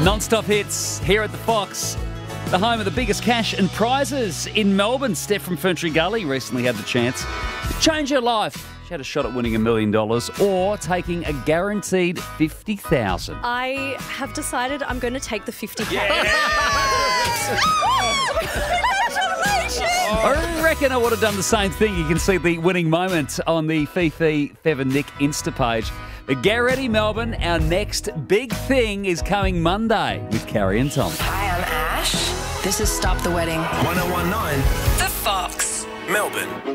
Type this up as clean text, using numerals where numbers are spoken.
Non-stop hits here at the Fox, the home of the biggest cash and prizes in Melbourne. Steph from Ferntree Gully recently had the chance to change her life. She had a shot at winning $1 million or taking a guaranteed $50,000. I have decided I'm going to take the 50K. I reckon I would have done the same thing. You can see the winning moment on the Fifi, Fev and Nick Insta page. But get ready, Melbourne. Our next big thing is coming Monday with Carrie and Tom. Hi, I'm Ash. This is Stop the Wedding. 1019 The Fox. Melbourne.